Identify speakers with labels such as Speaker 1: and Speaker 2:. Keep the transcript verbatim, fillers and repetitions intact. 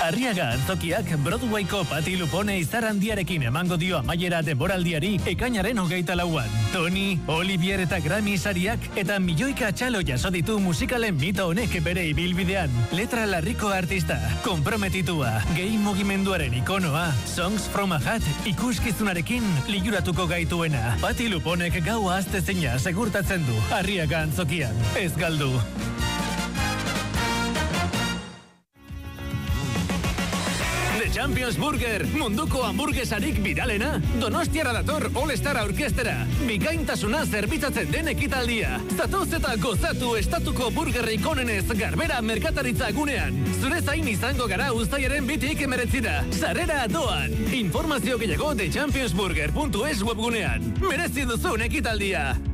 Speaker 1: Arriaga Antzokiak Broadwayko Pati Lupone izar handiarekin emango dio amaiera denboraldiari ekainaren hogeita lauan. Tony, Olivier eta Grammy sariak eta milioika txalo jaso ditu musikalen mito honek bere ibilbidean. Letra larriko artista, komprometitua, gay mugimenduaren ikonoa, Songs from a Hat ikuskizunarekin liguratuko gaituena. Pati Luponek gaua aztezina segurtatzen du. Arriaga Antzokian, ez galdu. Champions Burger, munduko hamburguesarik viralena. Donostiara dator All-Star Orkestera. Bikaintasuna zerbitzatzen den ekitaldia. Zatoz eta gozatu estatuko burgerrik onenez Garbera merkataritza gunean. Zure zain izango gara uztailaren bitik emeretzida. Sarrera doan. Informazio gehiago de champions burger puntu es webgunean. Merezi duzun ekitaldia.